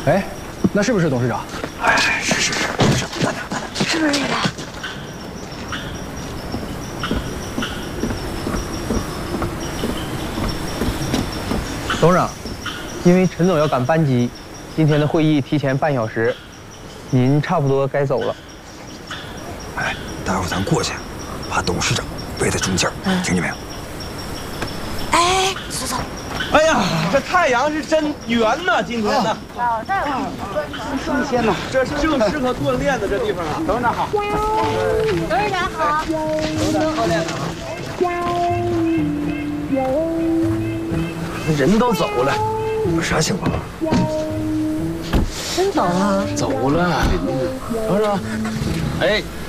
哎，那是不是董事长？ 哎，是，等等， 是不是这个？ 董事长，因为陈总要赶班机，今天的会议提前半小时，您差不多该走了。 哎，待会儿咱过去，把董事长围在中间，听见没有？ 哎，走。 哎呀，这太阳是真圆呐！今天呢， 新鲜呐， 这正适合锻炼的这地方啊。 董事长好， 董事长好， 锻炼呢。 人都走了，有啥情况？ 真走了？ 走了，董事长，哎，